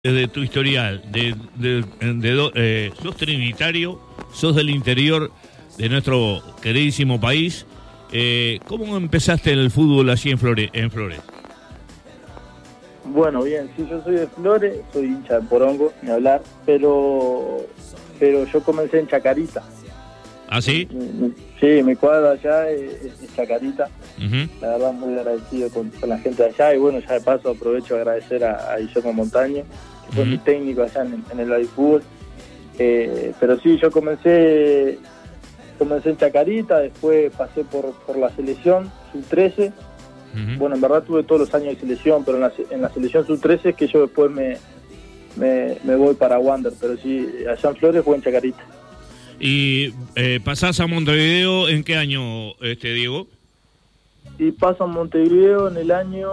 de tu historial, sos trinitario, sos del interior de nuestro queridísimo país. ¿Cómo empezaste el fútbol así en Flores? Bueno, bien, sí, yo soy de Flores, soy hincha de Porongo, ni hablar, pero yo comencé en Chacarita. ¿Ah, sí? Sí, mi cuadra allá es Chacarita. Uh-huh. La verdad, muy agradecido con la gente de allá. Y bueno, ya de paso aprovecho a agradecer a Guillermo Montaño, que fue mi técnico allá en el Baifútbol. Pero sí, yo comencé en Chacarita, después pasé por la selección sub-13. Uh-huh. Bueno, en verdad tuve todos los años de selección, pero en la selección sub-13 es que yo después me voy para Wander. Pero sí, allá en Flores fue en Chacarita. ¿Y pasás a Montevideo en qué año, Diego? Y paso a Montevideo en el año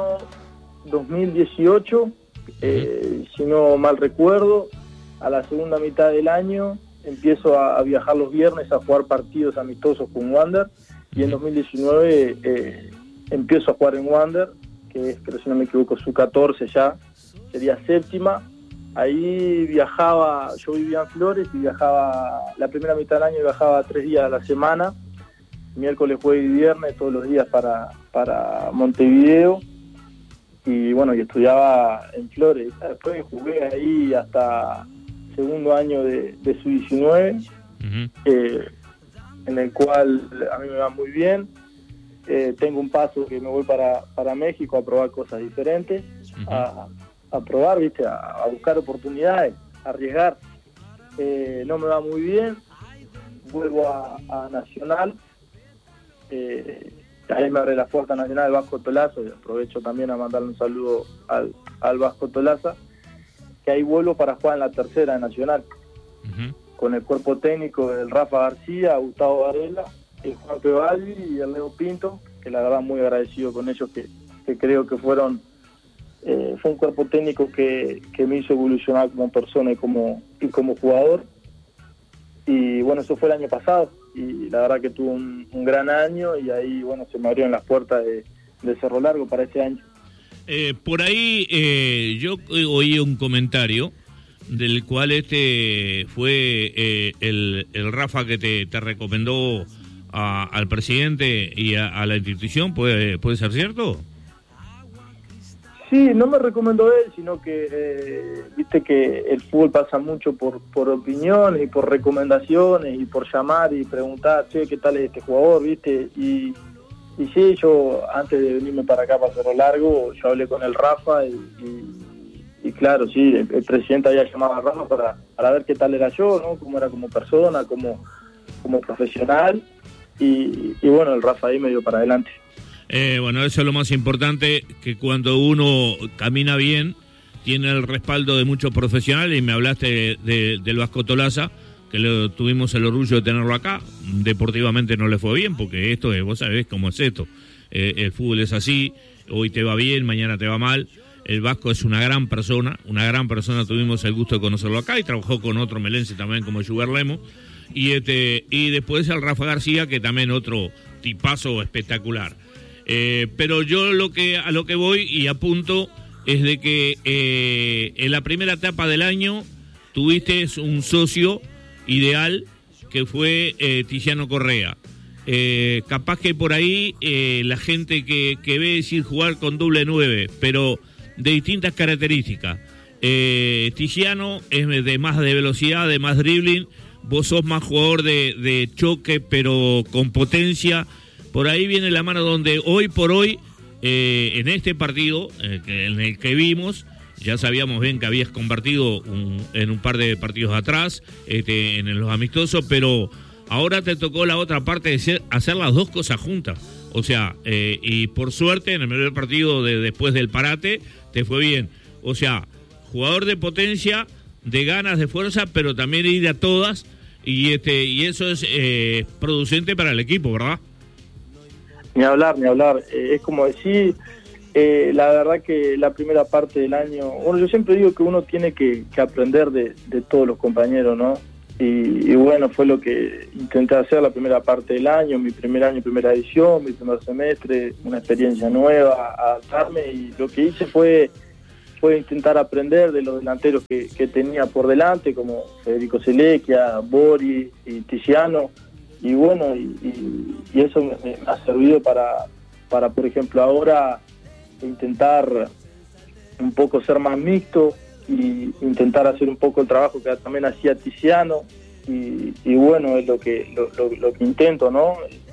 2018, si no mal recuerdo. A la segunda mitad del año empiezo a viajar los viernes a jugar partidos amistosos con Wander, y en 2019 empiezo a jugar en Wander, que es, creo, si no me equivoco, su 14 ya, sería séptima. Ahí viajaba, yo vivía en Flores y viajaba, la primera mitad del año viajaba 3 días a la semana, miércoles, jueves y viernes, todos los días para Montevideo. Y bueno, y estudiaba en Flores. Después jugué ahí hasta segundo año de sub-19, en el cual a mí me va muy bien. Tengo un paso que me voy para México a probar cosas diferentes, a probar, ¿viste? A buscar oportunidades, a arriesgar. No me va muy bien, vuelvo a Nacional. Ahí me abre la puerta Nacional el Vasco Tolaza, y aprovecho también a mandarle un saludo al Vasco Tolaza, que ahí vuelvo para jugar en la tercera de Nacional, con el cuerpo técnico del Rafa García, Gustavo Varela, el Juan Pevaldi y el Leo Pinto, que la verdad muy agradecido con ellos, que creo que fue un cuerpo técnico que me hizo evolucionar como persona y como jugador. Y bueno, eso fue el año pasado, y la verdad que tuve un gran año, y ahí bueno, se me abrieron las puertas de Cerro Largo para ese año. Por ahí yo oí un comentario del cual fue el Rafa que te recomendó al presidente y a la institución. ¿Puede ser cierto? Sí, no me recomendó él, sino que viste que el fútbol pasa mucho por opiniones y por recomendaciones y por llamar y preguntar, che, ¿qué tal es este jugador? ¿Viste? Y sí, yo antes de venirme para acá, para Cerro Largo, yo hablé con el Rafa y claro, sí, el presidente había llamado a Rafa para ver qué tal era yo, ¿no? Cómo era como persona, como profesional, y bueno, el Rafa ahí me dio para adelante. Bueno, eso es lo más importante, que cuando uno camina bien, tiene el respaldo de muchos profesionales, y me hablaste del Vasco Tolaza, que tuvimos el orgullo de tenerlo acá. Deportivamente no le fue bien, porque esto es, vos sabés cómo es esto, el fútbol es así, hoy te va bien, mañana te va mal. El Vasco es una gran persona, tuvimos el gusto de conocerlo acá, y trabajó con otro melense también como Juber Lemo, y después el Rafa García, que también otro tipazo espectacular. Pero yo a lo que voy y apunto es de que en la primera etapa del año tuviste un socio ideal, que fue Tiziano Correa. Capaz que por ahí la gente que ve decir jugar con doble 9, pero de distintas características. Tiziano es de más de velocidad, de más dribbling. Vos sos más jugador de choque, pero con potencia. Por ahí viene la mano, donde hoy por hoy, en este partido en el que vimos, ya sabíamos bien que habías compartido en un par de partidos atrás, en los amistosos, pero ahora te tocó la otra parte de hacer las dos cosas juntas. O sea, y por suerte en el primer partido después del parate te fue bien. O sea, jugador de potencia, de ganas, de fuerza, pero también ir a todas, y eso es producente para el equipo, ¿verdad? Ni hablar. Es como decir, la verdad que la primera parte del año, bueno, yo siempre digo que uno tiene que aprender de todos los compañeros, ¿no? Y bueno, fue lo que intenté hacer la primera parte del año, mi primer año, primera edición, mi primer semestre, una experiencia nueva, adaptarme, y lo que hice fue fue intentar aprender de los delanteros que tenía por delante, como Federico Selequia, Boris y Tiziano, y bueno, y eso me ha servido para, por ejemplo, ahora intentar un poco ser más mixto y intentar hacer un poco el trabajo que también hacía Tiziano, y bueno, es lo que intento, ¿no?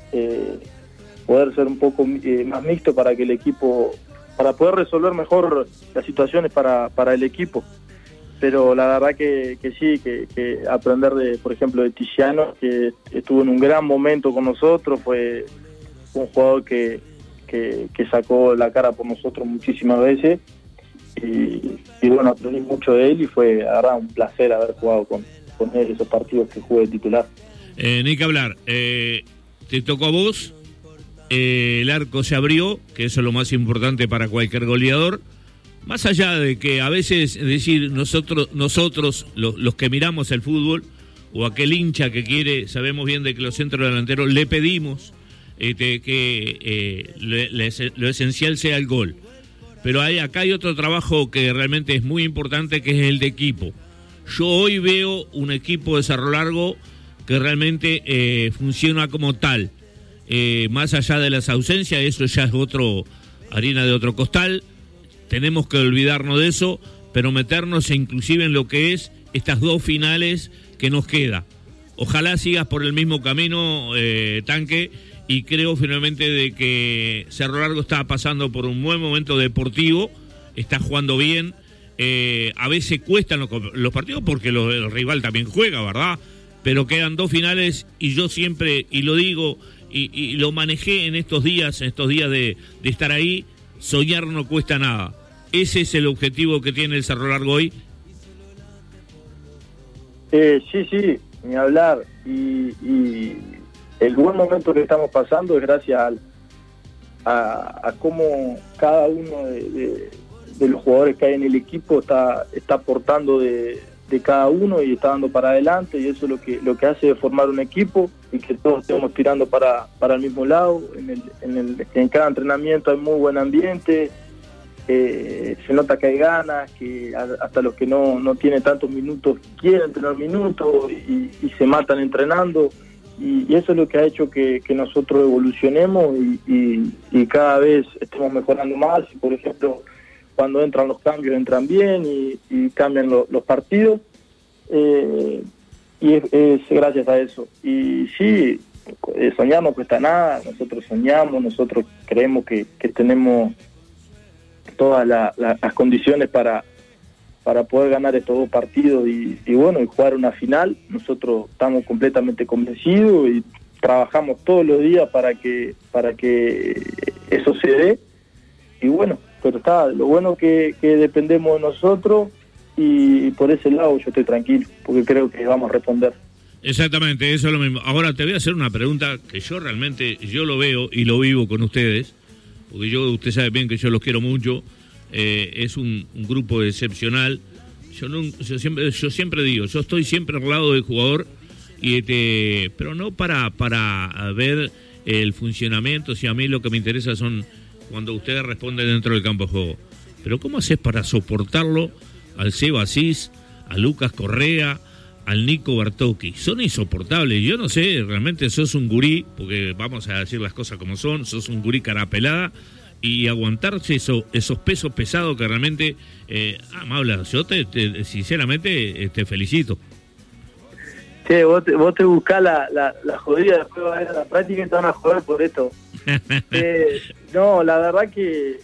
Poder ser un poco más mixto para que el equipo, para poder resolver mejor las situaciones para el equipo. Pero la verdad que sí, que aprender por ejemplo, de Tiziano, que estuvo en un gran momento con nosotros, fue un jugador que sacó la cara por nosotros muchísimas veces, y bueno, aprendí mucho de él, y fue, la verdad, un placer haber jugado con él esos partidos que jugué de titular. Ni que hablar, te tocó a vos, el arco se abrió, que eso es lo más importante para cualquier goleador. Más allá de que a veces, es decir, nosotros los que miramos el fútbol, o aquel hincha que quiere, sabemos bien de que los centros delanteros le pedimos que lo esencial sea el gol. Pero acá hay otro trabajo que realmente es muy importante, que es el de equipo. Yo hoy veo un equipo de Cerro Largo que realmente funciona como tal. Más allá de las ausencias, eso ya es harina de otro costal. Tenemos que olvidarnos de eso, pero meternos inclusive en lo que es estas dos finales que nos queda. Ojalá sigas por el mismo camino, Tanque, y creo finalmente de que Cerro Largo está pasando por un buen momento deportivo, está jugando bien. A veces cuestan los partidos porque el rival también juega, ¿verdad? Pero quedan dos finales, y yo siempre, y lo digo, y lo manejé en estos días de estar ahí, soñar no cuesta nada. ¿Ese es el objetivo que tiene el Cerro Largo hoy? Sí, ni hablar. Y el buen momento que estamos pasando es gracias a cómo cada uno de los jugadores que hay en el equipo está aportando de cada uno y está dando para adelante, y eso es lo que hace formar un equipo, y que todos estemos tirando para el mismo lado. En cada entrenamiento hay muy buen ambiente, se nota que hay ganas, que hasta los que no tienen tantos minutos quieren tener minutos y se matan entrenando, y eso es lo que ha hecho que nosotros evolucionemos y cada vez estemos mejorando más. Y, por ejemplo, cuando entran los cambios, entran bien y cambian los partidos, y es gracias a eso. Y sí, soñar no cuesta nada, nosotros soñamos, nosotros creemos que tenemos todas las condiciones para poder ganar estos dos partidos y bueno, y jugar una final. Nosotros estamos completamente convencidos y trabajamos todos los días para que eso se dé, y bueno, pero lo bueno que dependemos de nosotros, y por ese lado yo estoy tranquilo, porque creo que vamos a responder. Exactamente, eso es lo mismo. Ahora te voy a hacer una pregunta que yo lo veo y lo vivo con ustedes, porque usted sabe bien que yo los quiero mucho. Es un grupo excepcional. Yo siempre digo, yo estoy siempre al lado del jugador, pero no para ver el funcionamiento. Si a mí lo que me interesa son cuando ustedes responden dentro del campo de juego. Pero ¿cómo haces para soportarlo al Seba Asís, a Lucas Correa, al Nico Bertocchi? Son insoportables. Yo no sé, realmente sos un gurí, porque vamos a decir las cosas como son, sos un gurí cara pelada, y aguantarse esos pesos pesados que realmente, Maula, yo sinceramente te felicito. Che, vos te buscás la jodida, después vas a ir a la práctica y te van a joder por esto. No, la verdad que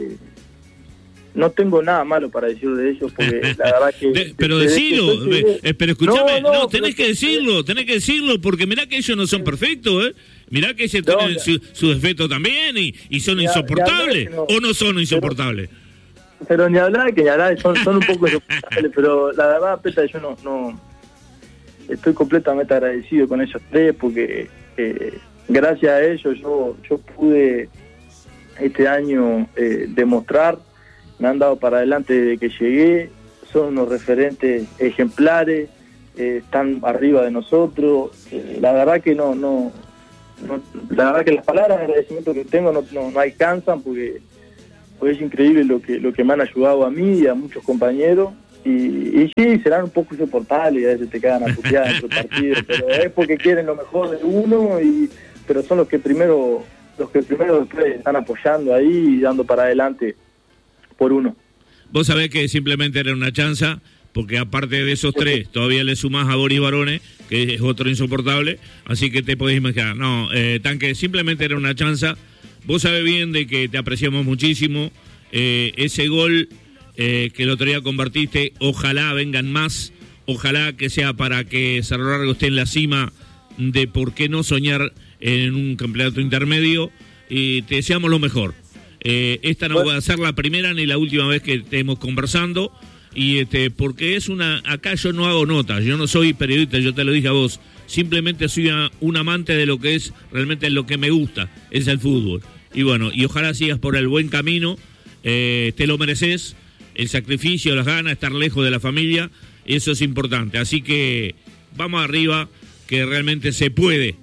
no tengo nada malo para decir de ellos, porque la verdad que... pero decilo, pero escúchame, tenés que decirlo, porque mirá que ellos no son perfectos, mirá que ellos tienen su defecto también, y son insoportables, o no son insoportables. Pero ni hablar, son un poco insoportables, pero la verdad, Peta, yo no estoy completamente agradecido con ellos tres, porque gracias a ellos yo pude este año demostrar. Me han dado para adelante desde que llegué, son unos referentes ejemplares, están arriba de nosotros. La verdad que la verdad que las palabras de agradecimiento que tengo no alcanzan, porque pues es increíble lo que me han ayudado a mí y a muchos compañeros. Y sí, serán un poco insoportables, a veces te quedan a putear en el partido, pero es porque quieren lo mejor de uno, pero son los que primero después están apoyando ahí y dando para adelante por uno. Vos sabés que simplemente era una chanza, porque aparte de esos tres, todavía le sumás a Boris Barone, que es otro insoportable, así que te podés imaginar. No, Tanque, simplemente era una chanza. Vos sabés bien de que te apreciamos muchísimo. Ese gol que el otro día convertiste, ojalá vengan más, ojalá que sea para que Cerro Largo esté en la cima de por qué no soñar en un campeonato intermedio, y te deseamos lo mejor. Esta no va a ser la primera ni la última vez que estemos conversando, y porque es acá yo no hago notas, yo no soy periodista, yo te lo dije a vos, simplemente soy un amante de lo que es realmente lo que me gusta, es el fútbol. Y bueno, y ojalá sigas por el buen camino, te lo mereces, el sacrificio, las ganas, estar lejos de la familia, eso es importante. Así que vamos arriba, que realmente se puede,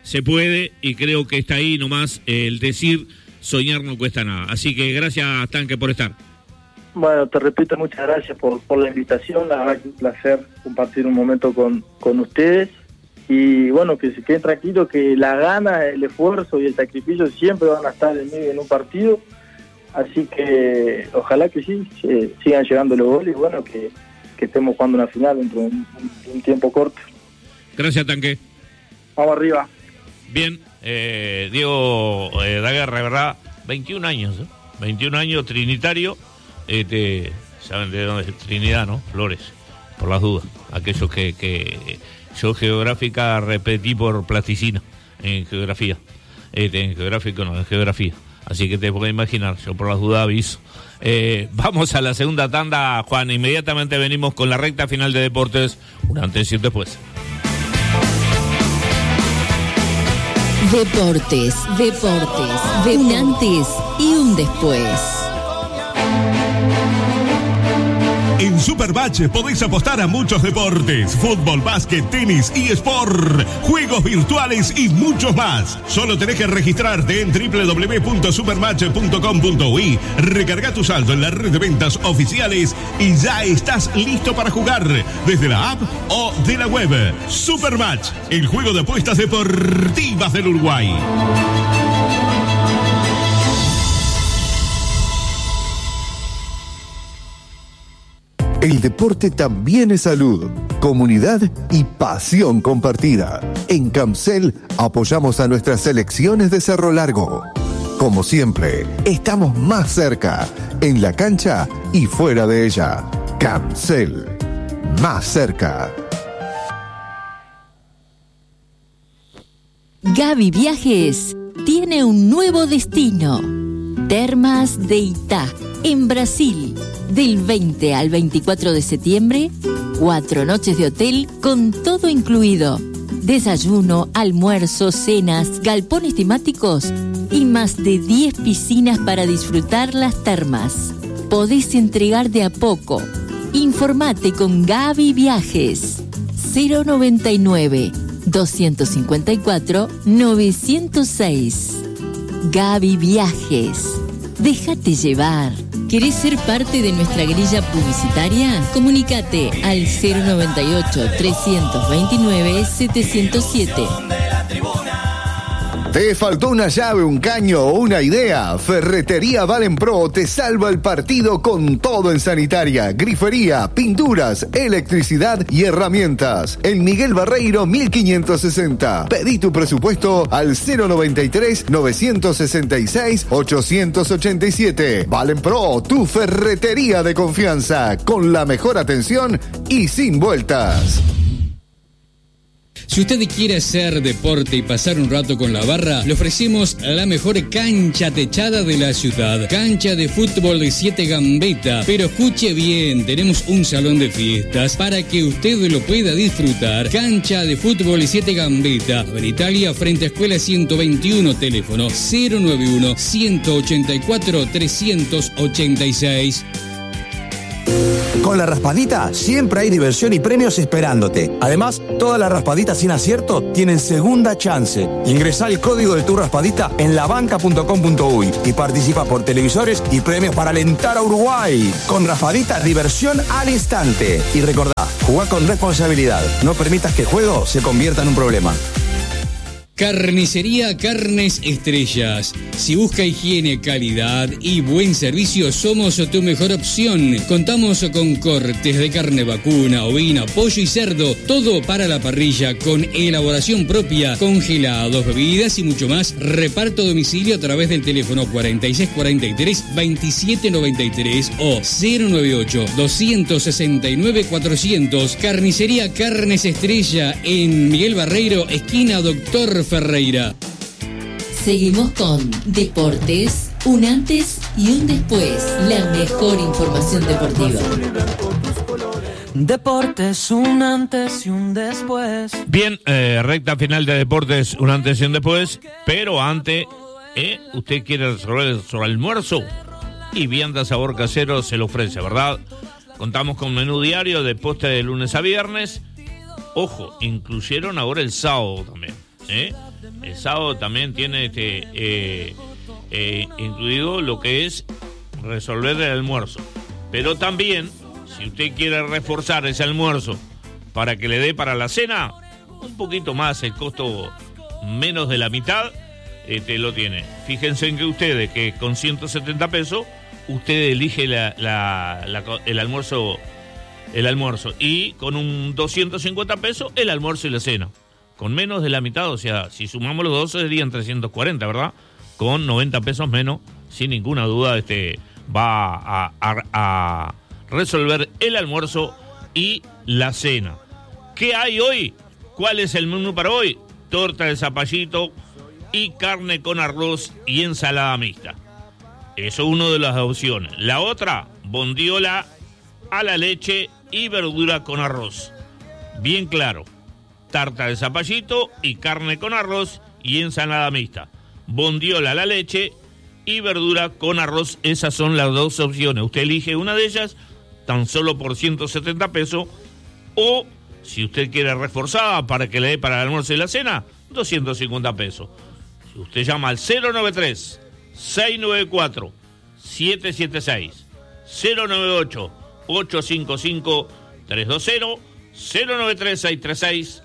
y creo que está ahí nomás el decir, soñar no cuesta nada. Así que gracias, Tanque, por estar. Bueno, te repito, muchas gracias por la invitación, la verdad que es un placer compartir un momento con ustedes, y bueno, que se queden tranquilos que la gana, el esfuerzo y el sacrificio siempre van a estar en un partido. Así que ojalá que sí, sigan llegando los goles y bueno, que estemos jugando una final dentro de un tiempo corto. Gracias, Tanque. Vamos arriba. Bien, Diego Daguerre, ¿verdad? 21 años, 21 años, trinitario. ¿Saben de dónde es Trinidad, no? Flores, por las dudas. Aquellos que yo geográfica repetí por plasticina en geografía. En geográfico no, en geografía. Así que te puedes imaginar, yo por las dudas aviso. Vamos a la segunda tanda, Juan. Inmediatamente venimos con la recta final de deportes, un antes y un después. Deportes, un antes y un después. En Supermatch podéis apostar a muchos deportes: fútbol, básquet, tenis, eSport, juegos virtuales y muchos más. Solo tenés que registrarte en www.supermatch.com.uy, recarga tu saldo en la red de ventas oficiales y ya estás listo para jugar desde la app o de la web. Supermatch, el juego de apuestas deportivas del Uruguay. El deporte también es salud, comunidad y pasión compartida. En Camcel apoyamos a nuestras selecciones de Cerro Largo. Como siempre, estamos más cerca, en la cancha y fuera de ella. Camcel, más cerca. Gaby Viajes tiene un nuevo destino. Termas de Itá, en Brasil. Del 20 al 24 de septiembre, 4 noches de hotel con todo incluido. Desayuno, almuerzo, cenas, galpones temáticos y más de 10 piscinas para disfrutar las termas. Podés entregar de a poco. Informate con Gaby Viajes. 099-254-906. Gaby Viajes. Déjate llevar. ¿Querés ser parte de nuestra grilla publicitaria? Comunícate al 098-329-707. ¿Te faltó una llave, un caño o una idea? Ferretería Valen Pro te salva el partido con todo en sanitaria, grifería, pinturas, electricidad y herramientas. En Miguel Barreiro 1560. Pedí tu presupuesto al 093-966-887. Valen Pro, tu ferretería de confianza, con la mejor atención y sin vueltas. Si usted quiere hacer deporte y pasar un rato con la barra, le ofrecemos la mejor cancha techada de la ciudad. Cancha de fútbol de 7 Gambetta. Pero escuche bien, tenemos un salón de fiestas para que usted lo pueda disfrutar. Cancha de fútbol de 7 Gambetta. En Italia, frente a Escuela 121, teléfono 091-184-386. Con la raspadita siempre hay diversión y premios esperándote. Además, todas las raspaditas sin acierto tienen segunda chance. Ingresá el código de tu raspadita en labanca.com.uy y participa por televisores y premios para alentar a Uruguay. Con raspadita, diversión al instante. Y recordá, jugá con responsabilidad. No permitas que el juego se convierta en un problema. Carnicería Carnes Estrellas. Si busca higiene, calidad y buen servicio, somos tu mejor opción. Contamos con cortes de carne vacuna, ovina, pollo y cerdo. Todo para la parrilla con elaboración propia, congelados, bebidas y mucho más. Reparto a domicilio a través del teléfono 4643-2793 o 098-269-400. Carnicería Carnes Estrella en Miguel Barreiro, esquina Doctor Ferreira. Seguimos con Deportes, un antes y un después. La mejor información deportiva. Deportes, un antes y un después. Bien, recta final de Deportes, un antes y un después. Pero antes, usted quiere resolver su almuerzo y Vianda Sabor Casero se lo ofrece, ¿verdad? Contamos con menú diario de postre de lunes a viernes. Ojo, incluyeron ahora el sábado también. El sábado también tiene incluido lo que es resolver el almuerzo. Pero también, si usted quiere reforzar ese almuerzo para que le dé para la cena, un poquito más, el costo menos de la mitad, lo tiene. Fíjense en que ustedes, que con 170 pesos, usted elige el almuerzo, y con un 250 pesos, el almuerzo y la cena. Con menos de la mitad, o sea, si sumamos los dos serían 340, ¿verdad? Con 90 pesos menos, sin ninguna duda, va a resolver el almuerzo y la cena. ¿Qué hay hoy? ¿Cuál es el menú para hoy? Torta de zapallito y carne con arroz y ensalada mixta. Eso es una de las opciones. La otra, bondiola a la leche y verdura con arroz. Bien claro. Tarta de zapallito y carne con arroz y ensalada mixta. Bondiola a la leche y verdura con arroz. Esas son las dos opciones. Usted elige una de ellas tan solo por 170 pesos. O, si usted quiere reforzada para que le dé para el almuerzo y la cena, 250 pesos. Si usted llama al 093-694-776, 098-855-320, 093-636-507,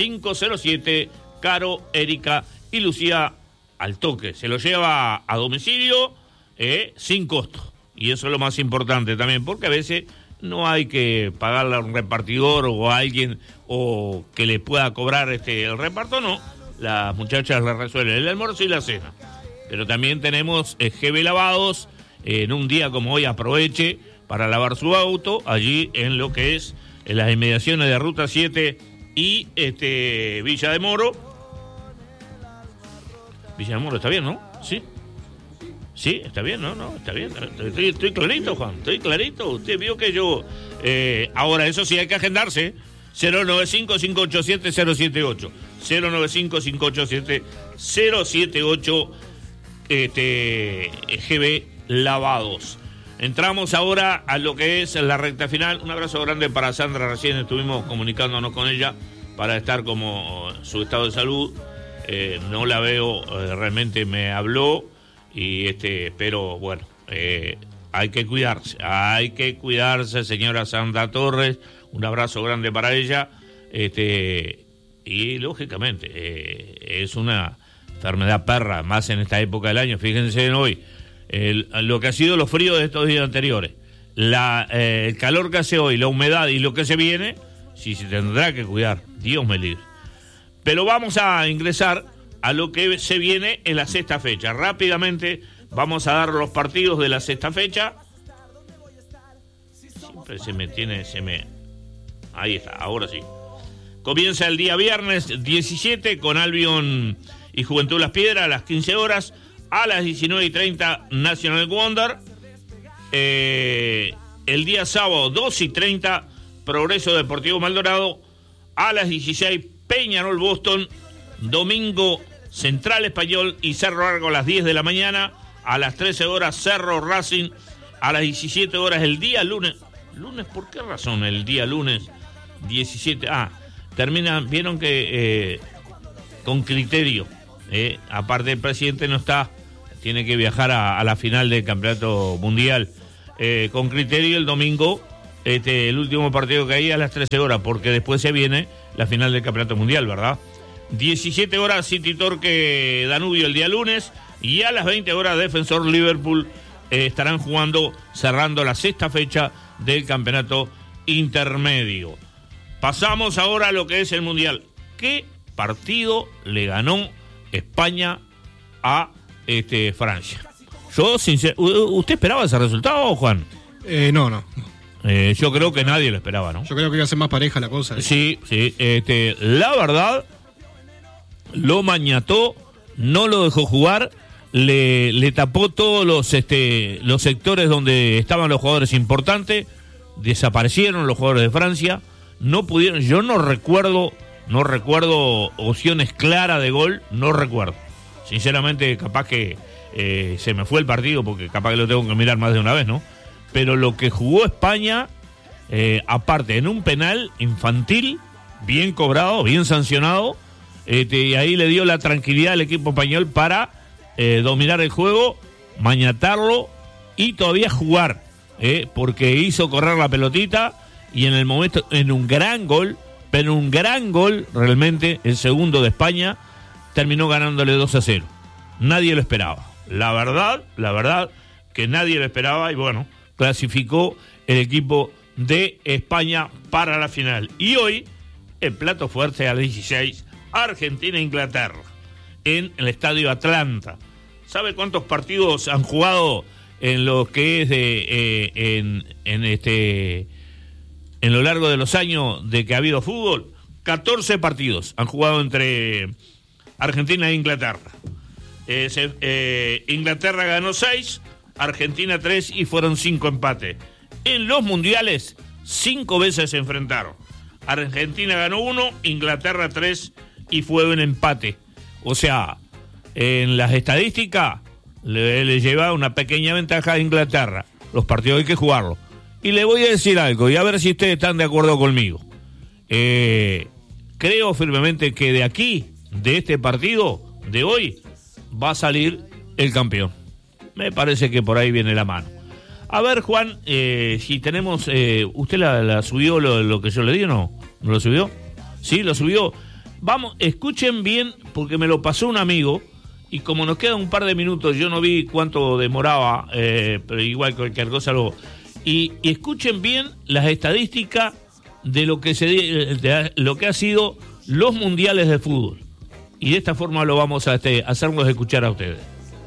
Caro, Erika y Lucía al toque. Se lo lleva a domicilio sin costo. Y eso es lo más importante también, porque a veces no hay que pagarle a un repartidor o a alguien o que le pueda cobrar el reparto, no. Las muchachas le resuelven el almuerzo y la cena. Pero también tenemos GB Lavados. En un día como hoy aproveche para lavar su auto allí en lo que es en las inmediaciones de Ruta 7 y Villa de Moro. Villa de Moro está bien, ¿no? Sí. Sí, está bien, ¿no? Está bien. Estoy clarito, Juan. Estoy clarito. Usted vio que yo... ahora, eso sí hay que agendarse. 095-587-078. 095-587-078. GB Lavados. Entramos ahora a lo que es la recta final. Un abrazo grande para Sandra. Recién estuvimos comunicándonos con ella para estar como su estado de salud. No la veo, realmente me habló. Pero bueno, hay que cuidarse, señora Sandra Torres. Un abrazo grande para ella. Y lógicamente, es una enfermedad perra, más en esta época del año. Fíjense en hoy, lo que ha sido los fríos de estos días anteriores, el calor que hace hoy, la humedad y lo que se viene, sí se tendrá que cuidar, Dios me libre. Pero vamos a ingresar a lo que se viene en la sexta fecha. Rápidamente vamos a dar los partidos de la sexta fecha. Siempre ahí está, ahora sí. Comienza el día viernes 17 con Albion y Juventud Las Piedras a las 15 horas. A las 19:30 National Wonder. El día sábado 2:30 Progreso Deportivo Maldonado. A las 16 Peñarol Boston. Domingo Central Español y Cerro Largo a las 10 de la mañana. A las 13 horas Cerro Racing. A las 17 horas el día lunes. ¿Lunes? ¿Por qué razón el día lunes 17? Terminan, vieron que con criterio, aparte el presidente no está, tiene que viajar a la final del campeonato mundial. Con criterio el domingo, el último partido que hay a las 13 horas, porque después se viene la final del campeonato mundial, ¿verdad? 17 horas City Torque Danubio el día lunes, y a las 20 horas Defensor Liverpool estarán jugando, cerrando la sexta fecha del campeonato intermedio. Pasamos ahora a lo que es el mundial. ¿Qué partido le ganó España a Francia? Yo, ¿usted esperaba ese resultado, Juan? No. Yo creo que nadie lo esperaba, ¿no? Yo creo que iba a ser más pareja la cosa. Sí. La verdad, lo mañató, no lo dejó jugar, le tapó todos los sectores donde estaban los jugadores importantes, desaparecieron los jugadores de Francia, no pudieron. Yo no recuerdo opciones claras de gol, no recuerdo. Sinceramente, capaz que se me fue el partido, porque capaz que lo tengo que mirar más de una vez, ¿no? Pero lo que jugó España, aparte, en un penal infantil, bien cobrado, bien sancionado, y ahí le dio la tranquilidad al equipo español para dominar el juego, mañatarlo y todavía jugar, porque hizo correr la pelotita, y en el momento, en un gran gol, pero un gran gol, realmente, el segundo de España, terminó ganándole 2-0. Nadie lo esperaba. La verdad que nadie lo esperaba, y bueno, clasificó el equipo de España para la final. Y hoy, el plato fuerte a las 16, Argentina-Inglaterra, en el Estadio Atlanta. ¿Sabe cuántos partidos han jugado en lo que es en lo largo de los años de que ha habido fútbol? 14 partidos han jugado entre Argentina e Inglaterra. Inglaterra ganó 6, Argentina 3, y fueron 5 empates. En los mundiales, 5 veces se enfrentaron. Argentina ganó 1, Inglaterra 3, y fue un empate. O sea, en las estadísticas le lleva una pequeña ventaja a Inglaterra. Los partidos hay que jugarlos. Y le voy a decir algo, y a ver si ustedes están de acuerdo conmigo. Creo firmemente que de aquí, de este partido, de hoy, va a salir el campeón. Me parece que por ahí viene la mano. A ver, Juan, si tenemos... ¿usted la subió lo que yo le di o no? ¿No lo subió? Sí, lo subió. Vamos, escuchen bien, porque me lo pasó un amigo, y como nos queda un par de minutos, yo no vi cuánto demoraba, pero igual cualquier cosa lo... Y escuchen bien las estadísticas de lo que ha sido los mundiales de fútbol. Y de esta forma lo vamos a hacernos escuchar a ustedes.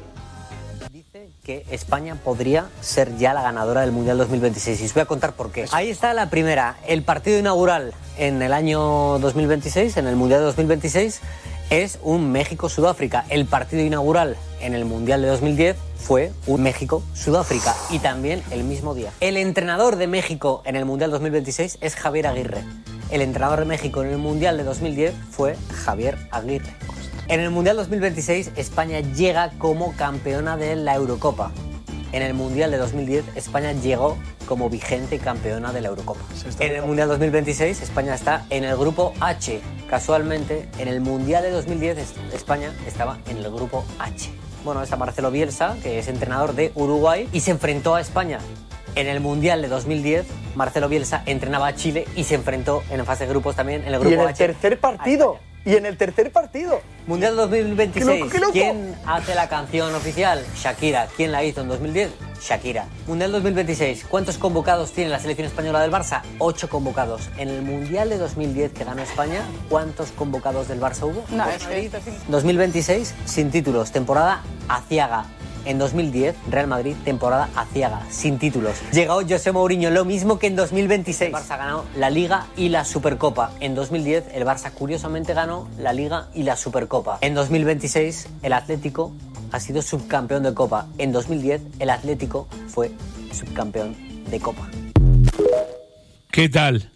Dice que España podría ser ya la ganadora del Mundial 2026. Y os voy a contar por qué. Ahí está la primera. El partido inaugural en el año 2026, en el Mundial de 2026, es un México-Sudáfrica. El partido inaugural en el Mundial de 2010 fue un México-Sudáfrica, y también el mismo día. El entrenador de México en el Mundial 2026 es Javier Aguirre. El entrenador de México en el Mundial de 2010 fue Javier Aguirre. En el Mundial 2026 España llega como campeona de la Eurocopa. En el Mundial de 2010 España llegó como vigente campeona de la Eurocopa. En el Mundial 2026 España está en el grupo H. Casualmente, en el Mundial de 2010 España estaba en el grupo H. Bueno, está Marcelo Bielsa, que es entrenador de Uruguay, y se enfrentó a España. En el Mundial de 2010, Marcelo Bielsa entrenaba a Chile y se enfrentó en fase de grupos también en el grupo H. Y en el tercer partido. Y en el tercer partido. Mundial 2026. ¿Qué loco? ¿Quién hace la canción oficial? Shakira. ¿Quién la hizo en 2010? Shakira. Mundial 2026. ¿Cuántos convocados tiene la selección española del Barça? 8 convocados. En el Mundial de 2010 que ganó España, ¿cuántos convocados del Barça hubo? No, es que 2026, sin títulos. Temporada aciaga. En 2010, Real Madrid, temporada aciaga, sin títulos. Llegó José Mourinho, lo mismo que en 2026. El Barça ganó la Liga y la Supercopa. En 2010, el Barça curiosamente ganó la Liga y la Supercopa. En 2026, el Atlético ha sido subcampeón de Copa. En 2010, el Atlético fue subcampeón de Copa. ¿Qué tal?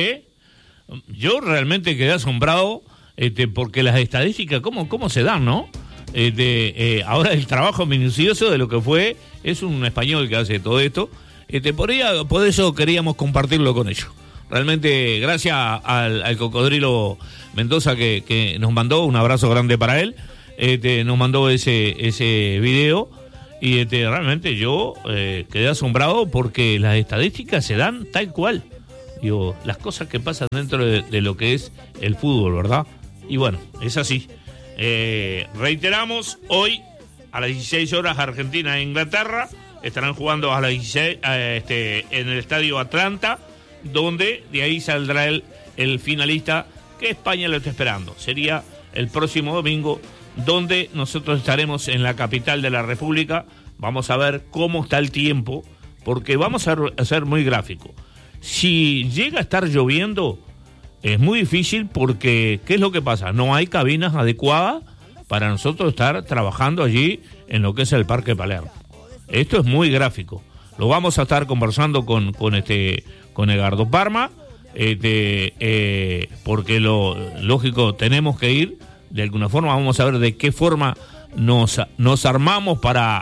Yo realmente quedé asombrado, porque las estadísticas, ¿cómo se dan, no? Ahora el trabajo minucioso de lo que fue, es un español que hace todo esto, Por eso queríamos compartirlo con ellos. Realmente, gracias al Cocodrilo Mendoza que nos mandó, un abrazo grande para él, nos mandó ese video, y realmente yo quedé asombrado porque las estadísticas se dan tal cual. Digo, las cosas que pasan dentro de lo que es el fútbol, ¿verdad? Y bueno, es así. Reiteramos, hoy a las 16 horas Argentina e Inglaterra estarán jugando a las 16 en el Estadio Atlanta, donde de ahí saldrá el finalista que España lo está esperando. Sería el próximo domingo, donde nosotros estaremos en la capital de la República. Vamos a ver cómo está el tiempo, porque vamos a ser muy gráfico. Si llega a estar lloviendo, es muy difícil, porque ¿qué es lo que pasa? No hay cabinas adecuadas para nosotros estar trabajando allí en lo que es el Parque Palermo. Esto es muy gráfico. Lo vamos a estar conversando con Edgardo Parma, porque lo lógico, tenemos que ir. De alguna forma vamos a ver de qué forma nos armamos para